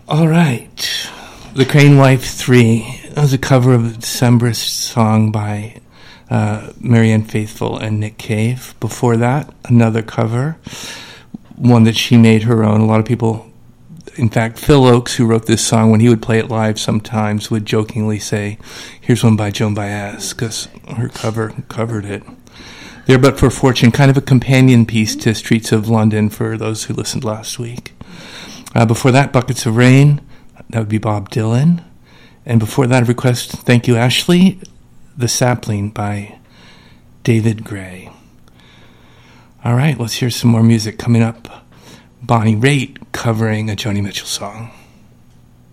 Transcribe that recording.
All right. The Crane Wife 3. That was a cover of a Decemberist song by Marianne Faithfull and Nick Cave. Before that, another cover, one that she made her own. A lot of people, in fact, Phil Oakes, who wrote this song, when he would play it live sometimes, would jokingly say, here's one by Joan Baez, because her cover covered it. There But For Fortune, kind of a companion piece to Streets of London for those who listened last week. Before that, Buckets of Rain, that would be Bob Dylan. And before that, a request, thank you, Ashley, The Sapling by David Gray. All right, let's hear some more music coming up. Bonnie Raitt covering a Joni Mitchell song.